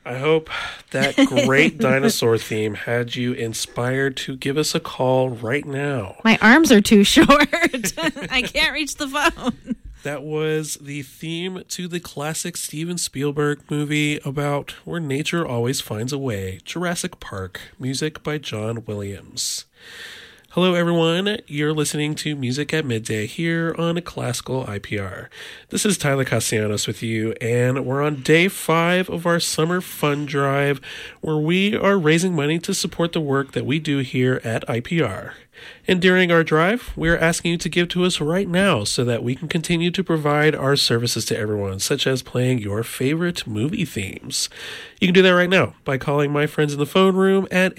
I hope that great dinosaur theme had you inspired to give us a call right now. My arms are too short. I can't reach the phone. That was the theme to the classic Steven Spielberg movie about where nature always finds a way, Jurassic Park, music by John Williams. Hello everyone, you're listening to Music at Midday here on Classical IPR. This is Tyler Castellanos with you, and we're on day 5 of our summer fun drive where we are raising money to support the work that we do here at IPR. And during our drive, we're asking you to give to us right now so that we can continue to provide our services to everyone, such as playing your favorite movie themes. You can do that right now by calling my friends in the phone room at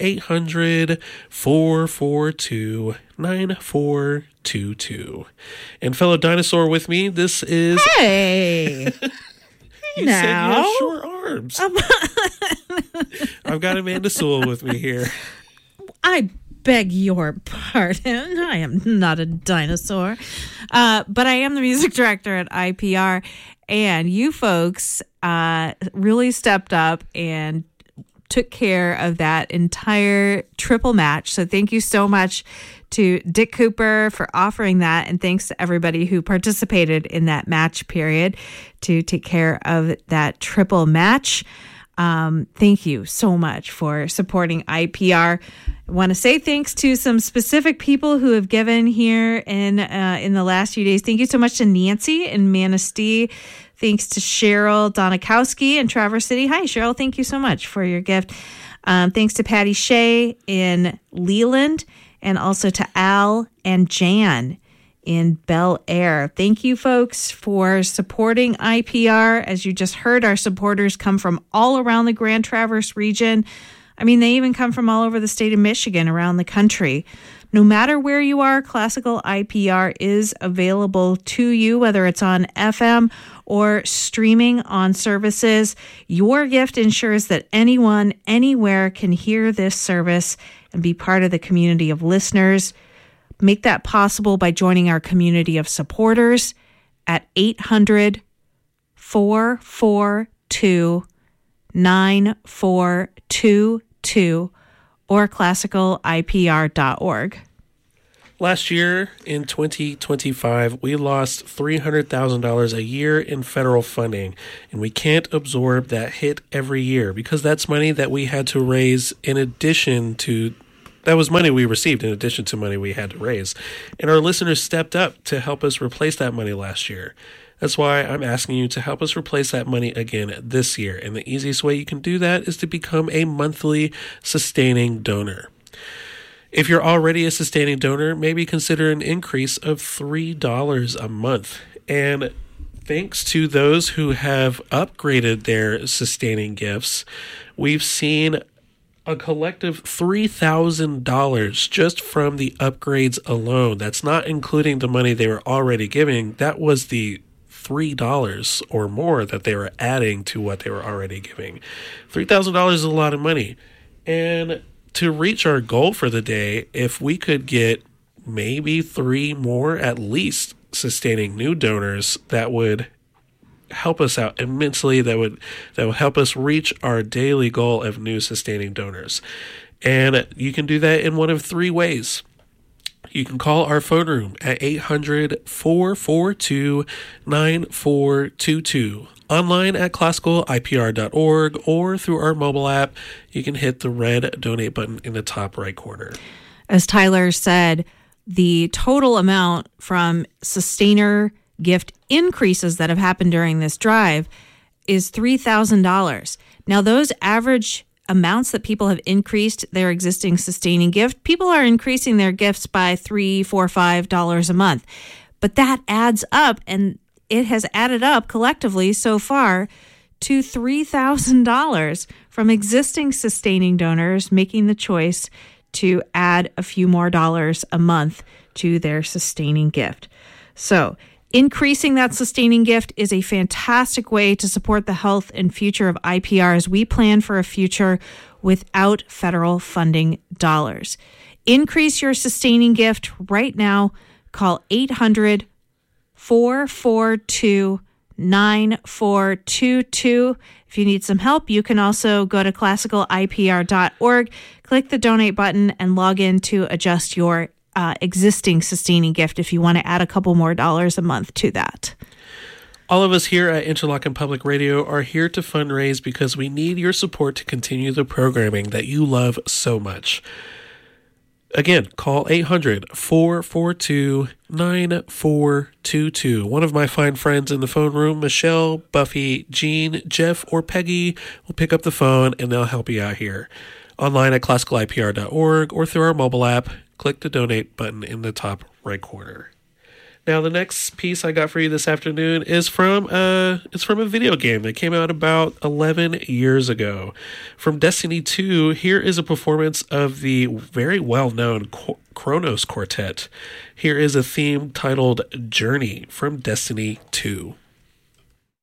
800-442-9422. And fellow dinosaur with me, this is... Hey! You now. said you have short arms. I've got Amanda Sewell with me here. I beg your pardon. I am not a dinosaur. But I am the music director at IPR. And you folks really stepped up and took care of that entire triple match. So thank you so much to Dick Cooper for offering that. And thanks to everybody who participated in that match period to take care of that triple match. Thank you so much for supporting IPR. I want to say thanks to some specific people who have given here in the last few days. Thank you so much to Nancy in Manistee. Thanks to Cheryl Donikowski in Traverse City. Hi, Cheryl. Thank you so much for your gift. Thanks to Patty Shea in Leland, and also to Al and Jan in Bel Air. Thank you, folks, for supporting IPR. As you just heard, our supporters come from all around the Grand Traverse region. I mean, they even come from all over the state of Michigan, around the country. No matter where you are, Classical IPR is available to you, whether it's on FM or streaming on services. Your gift ensures that anyone, anywhere can hear this service and be part of the community of listeners. Make that possible by joining our community of supporters at 800-442-9422 or classicalipr.org. Last year, in 2025, we lost $300,000 a year in federal funding, and we can't absorb that hit every year because that's money that we had to raise in addition to... That was money we received in addition to money we had to raise. And our listeners stepped up to help us replace that money last year. That's why I'm asking you to help us replace that money again this year. And the easiest way you can do that is to become a monthly sustaining donor. If you're already a sustaining donor, maybe consider an increase of $3 a month. And thanks to those who have upgraded their sustaining gifts, we've seen a collective $3,000 just from the upgrades alone. That's not including the money they were already giving. That was the $3 or more that they were adding to what they were already giving. $3,000 is a lot of money. And to reach our goal for the day, if we could get maybe 3 more at least sustaining new donors, that would help us out immensely. That would help us reach our daily goal of new sustaining donors. And you can do that in one of 3 ways. You can call our phone room at 800-442-9422, online at classicalipr.org, or through our mobile app. You can hit the red donate button in the top right corner. As Tyler said, the total amount from sustainer gift increases that have happened during this drive is $3,000. Now, those average amounts that people have increased their existing sustaining gift, people are increasing their gifts by $3, $4, $5 a month. But that adds up, and it has added up collectively so far to $3,000 from existing sustaining donors making the choice to add a few more dollars a month to their sustaining gift. So increasing that sustaining gift is a fantastic way to support the health and future of IPR as we plan for a future without federal funding dollars. Increase your sustaining gift right now. Call 800-442-9422 9422. If you need some help, you can also go to classicalipr.org, click the donate button, and log in to adjust your existing sustaining gift if you want to add a couple more dollars a month to that. All of us here at Interlochen Public Radio are here to fundraise because we need your support to continue the programming that you love so much. Again, call 800-442-9422. One of my fine friends in the phone room, Michelle, Buffy, Jean, Jeff, or Peggy, will pick up the phone and they'll help you out here. Online at classicalipr.org or through our mobile app, click the donate button in the top right corner. Now, the next piece I got for you this afternoon is from a video game that came out about 11 years ago. From Destiny 2, here is a performance of the very well-known Kronos Quartet. Here is a theme titled Journey from Destiny 2.